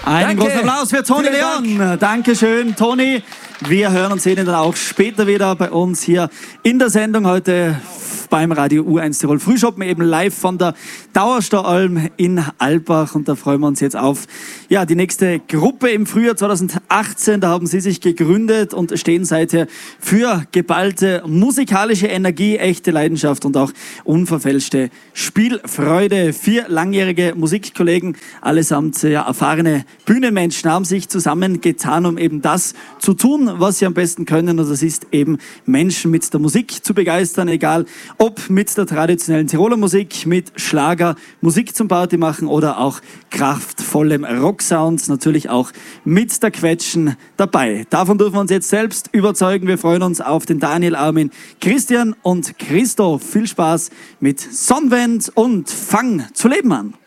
Einen großen Applaus für Toni Leon. Dankeschön, Toni. Wir hören und sehen ihn dann auch später wieder bei uns hier in der Sendung heute beim Radio U1 Tirol Frühschoppen, eben live von der Dauerstoralm in Alpbach. Und da freuen wir uns jetzt auf die nächste Gruppe im Frühjahr 2018. Da haben sie sich gegründet und stehen seither für geballte musikalische Energie, echte Leidenschaft und auch unverfälschte Spielfreude. 4 langjährige Musikkollegen, allesamt erfahrene Bühnenmenschen, haben sich zusammengetan, um eben das zu tun, was sie am besten können. Und das ist eben Menschen mit der Musik zu begeistern, egal ob mit der traditionellen Tiroler Musik, mit Schlager, Musik zum Party machen oder auch kraftvollem Rocksound, natürlich auch mit der Quetschen dabei. Davon dürfen wir uns jetzt selbst überzeugen. Wir freuen uns auf den Daniel, Armin, Christian und Christoph. Viel Spaß mit Sonnenwend und Fang zu leben an.